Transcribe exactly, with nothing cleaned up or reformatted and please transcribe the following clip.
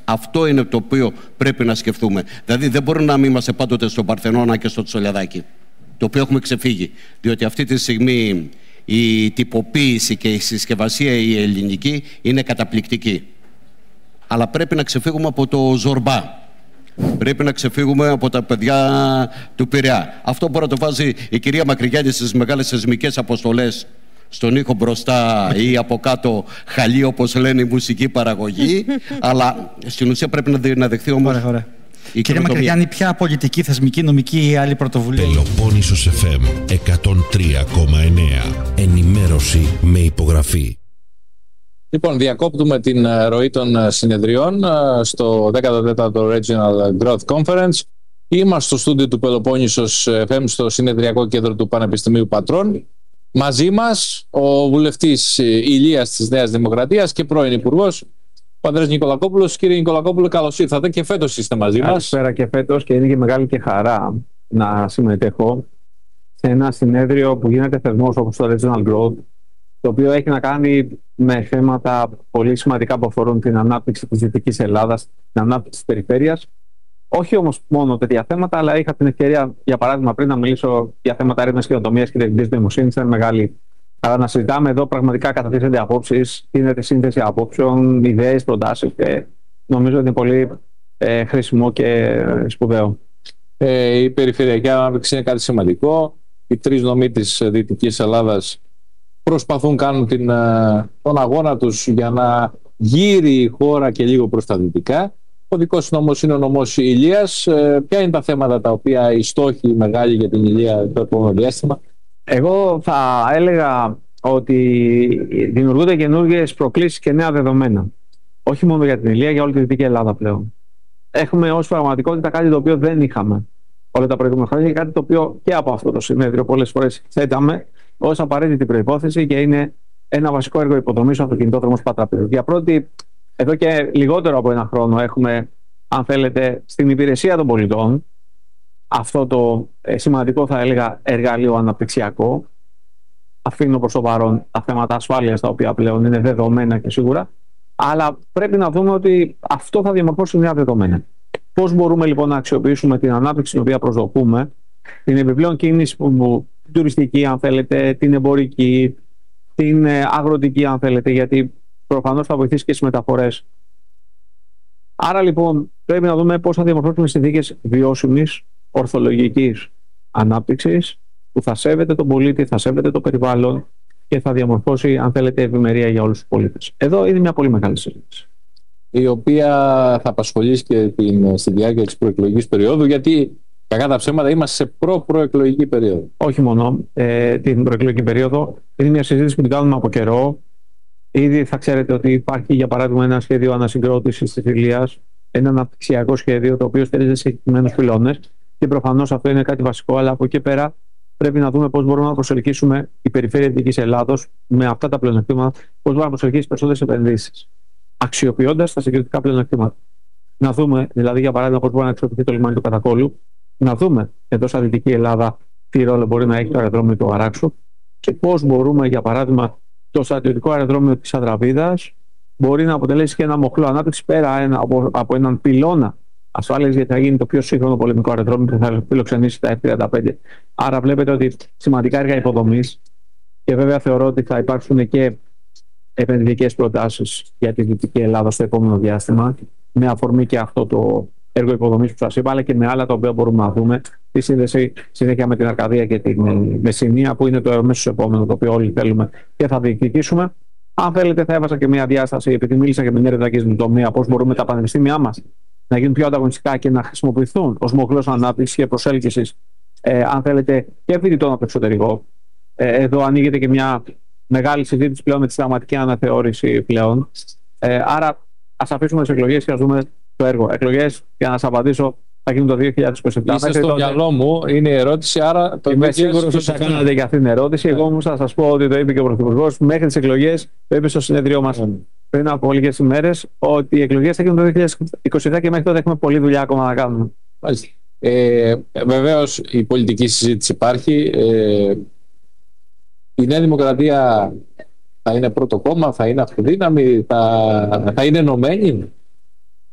Αυτό είναι το οποίο πρέπει να σκεφτούμε. Δηλαδή δεν μπορούμε να μην είμαστε πάντοτε στον Παρθενώνα και στο Τσολιαδάκι, το οποίο έχουμε ξεφύγει. Διότι αυτή τη στιγμή η τυποποίηση και η συσκευασία η ελληνική είναι καταπληκτική. Αλλά πρέπει να ξεφύγουμε από το Ζορμπά. Πρέπει να ξεφύγουμε από τα παιδιά του Πειραιά. Αυτό μπορεί να το βάζει η κυρία Μακρυγιάννη στις μεγάλες σεισμικές αποστολές, στον ήχο μπροστά ή από κάτω χαλί, όπως λένε η μουσική παραγωγή. Αλλά στην ουσία πρέπει να δεχθεί όμως. Ωραία, ωραία. Κύριε Μακρυγιάννη, ποια πολιτική, θεσμική, νομική ή άλλη πρωτοβουλία? Πελοπόννησος εφ εμ εκατόν τρία κόμμα εννέα. Ενημέρωση με υπογραφή. Λοιπόν, διακόπτουμε την ροή των συνεδριών στο δέκατο τέταρτο Regional Growth Conference. Είμαστε στο στούντιο του Πελοπόννησος εφ εμ στο συνεδριακό κέντρο του Πανεπιστημίου Πατρών. Μαζί μας ο βουλευτής Ηλίας της Νέας Δημοκρατίας και πρώην Υπουργός, ο Ανδρέας Νικολακόπουλος. Κύριε Νικολακόπουλο, καλώς ήρθατε, και φέτος είστε μαζί μας. Καλησπέρα και φέτος, και είναι και μεγάλη και χαρά να συμμετέχω σε ένα συνέδριο που γίνεται θεσμός όπως το Regional Growth, το οποίο έχει να κάνει με θέματα πολύ σημαντικά που αφορούν την ανάπτυξη της Δυτικής Ελλάδας, την ανάπτυξη της περιφέρειας. Όχι όμως μόνο τέτοια θέματα, αλλά είχα την ευκαιρία, για παράδειγμα, πριν να μιλήσω για θέματα έρευνας καινοτομίας και τεχνητής νοημοσύνης. Ήταν μεγάλη. Αλλά να συζητάμε εδώ πραγματικά κατατίθενται απόψεις, γίνεται σύνθεση απόψεων, ιδέες, προτάσεις, και νομίζω ότι είναι πολύ ε, χρήσιμο και σπουδαίο. Ε, η περιφερειακή ανάπτυξη είναι κάτι σημαντικό. Οι τρεις νομοί της Δυτικής Ελλάδας προσπαθούν, κάνουν την, τον αγώνα τους για να γύρει η χώρα και λίγο προς τα δυτικά. Ο δικός νόμος είναι ο νομός Ηλίας. Ε, ποια είναι τα θέματα τα οποία οι στόχοι μεγάλοι για την Ηλία το επόμενο διάστημα? Εγώ θα έλεγα ότι δημιουργούνται καινούργιες προκλήσεις και νέα δεδομένα. Όχι μόνο για την Ηλία, για όλη τη Δυτική Ελλάδα πλέον. Έχουμε ως πραγματικότητα κάτι το οποίο δεν είχαμε όλα τα προηγούμενα χρόνια, και κάτι το οποίο και από αυτό το συνέδριο πολλές φορές θέταμε ως απαραίτητη προϋπόθεση, και είναι ένα βασικό έργο υποδομής, ο αυτοκινητόδρομος Πατραπύρου. Για πρώτη, εδώ και λιγότερο από ένα χρόνο, έχουμε, αν θέλετε, στην υπηρεσία των πολιτών αυτό το ε, σημαντικό, θα έλεγα, εργαλείο αναπτυξιακό. Αφήνω προς το παρόν τα θέματα ασφάλειας, τα οποία πλέον είναι δεδομένα και σίγουρα, αλλά πρέπει να δούμε ότι αυτό θα διαμορφώσει νέα δεδομένα. Πώς μπορούμε λοιπόν να αξιοποιήσουμε την ανάπτυξη την οποία προσδοκούμε, την επιπλέον κίνηση που, που, την τουριστική, αν θέλετε, την εμπορική, την ε, αγροτική, αν θέλετε, γιατί προφανώς θα βοηθήσει και στις μεταφορές. Άρα λοιπόν πρέπει να δούμε πώς θα διαμορφώσουμε συνθήκες βιώσιμης, ορθολογικής ανάπτυξης, που θα σέβεται τον πολίτη, θα σέβεται το περιβάλλον και θα διαμορφώσει, αν θέλετε, ευημερία για όλους τους πολίτες. Εδώ είναι μια πολύ μεγάλη συζήτηση, η οποία θα απασχολήσει και την, στη διάρκεια της προεκλογικής περίοδου, γιατί κακά τα ψέματα είμαστε σε προ-προεκλογική περίοδο. Όχι μόνο ε, την προεκλογική περίοδο, είναι μια συζήτηση που την κάνουμε από καιρό. Ήδη θα ξέρετε ότι υπάρχει, για παράδειγμα, ένα σχέδιο ανασυγκρότησης της Ηλίας, ένα αναπτυξιακό σχέδιο το οποίο στηρίζεται σε συγκεκριμένους πυλώνες, και προφανώς αυτό είναι κάτι βασικό, αλλά από εκεί πέρα πρέπει να δούμε πώς μπορούμε να προσελκύσουμε η περιφέρεια της Δυτικής Ελλάδος με αυτά τα πλεονεκτήματα, πώς μπορούμε να προσελκύσει περισσότερες επενδύσεις, αξιοποιώντας τα συγκριτικά πλεονεκτήματα. Να δούμε, δηλαδή, για παράδειγμα, πώς μπορεί να αξιοποιηθεί το λιμάνι του Κατακόλου, να δούμε εδώ στα Δυτική Ελλάδα τι ρόλο μπορεί να έχει το αεροδρόμιο του Αράξου, και πώς μπορούμε, για παράδειγμα, το στρατιωτικό αεροδρόμιο της Αδραβίδας μπορεί να αποτελέσει και ένα μοχλό ανάπτυξη πέρα ένα, από, από έναν πυλώνα ασφάλειας, γιατί θα γίνει το πιο σύγχρονο πολεμικό αεροδρόμιο που θα φιλοξενήσει τα εφ τριάντα πέντε. Άρα βλέπετε ότι σημαντικά έργα υποδομής, και βέβαια θεωρώ ότι θα υπάρξουν και επενδυτικές προτάσεις για τη Δυτική Ελλάδα στο επόμενο διάστημα, με αφορμή και αυτό το έργο υποδομής που σας είπα, αλλά και με άλλα τα οποία μπορούμε να δούμε, τη σύνδεση συνέχεια με την Αρκαδία και την Μεσσηνία, που είναι το αμέσως επόμενο, το οποίο όλοι θέλουμε και θα διεκδικήσουμε. Αν θέλετε, θα έβαζα και μια διάσταση, επειδή μίλησα και με την ερευνητική συνδρομία, πώς μπορούμε τα πανεπιστήμια μας να γίνουν πιο ανταγωνιστικά και να χρησιμοποιηθούν ως μοχλός ανάπτυξης και προσέλκυσης, ε, αν θέλετε, και φοιτητών από το εξωτερικό. Ε, εδώ ανοίγεται και μια μεγάλη συζήτηση πλέον με τη συνταγματική αναθεώρηση πλέον. Ε, άρα, ας αφήσουμε τις εκλογές και ας δούμε το έργο. Εκλογές, για να σας απαντήσω, θα γίνουν το δύο χιλιάδες είκοσι επτά. Είστε στο μυαλό μου, είναι η ερώτηση, άρα το είμαι σίγουρος ότι θα κάνατε για αυτή την ερώτηση. Εγώ όμως θα σας πω ότι το είπε και ο Πρωθυπουργός μέχρι τις εκλογές, το είπε στο συνέδριό μας πριν από λίγες ημέρες, ότι οι εκλογές θα γίνουν το δύο χιλιάδες είκοσι επτά και μέχρι τότε έχουμε πολλή δουλειά ακόμα να κάνουμε. Ε, βεβαίως η πολιτική συζήτηση υπάρχει. Ε, η Νέα Δημοκρατία θα είναι πρώτο κόμμα, θα είναι αυτοδύναμη, θα, θα είναι ενωμένη.